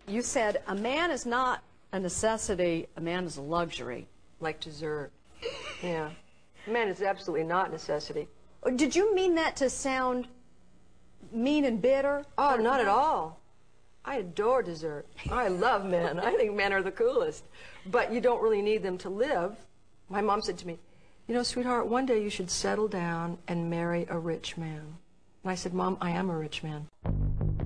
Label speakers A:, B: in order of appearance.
A: You said a man is not a necessity, a man is a luxury.
B: Like dessert. Yeah. A man is absolutely not a necessity.
A: Did you mean that to sound mean and bitter?
B: Oh, not at all. I adore dessert. I love men. I think men are the coolest. But you don't really need them to live. My mom said to me, you know, sweetheart, one day you should settle down and marry a rich man. And I said, Mom, I am a rich man.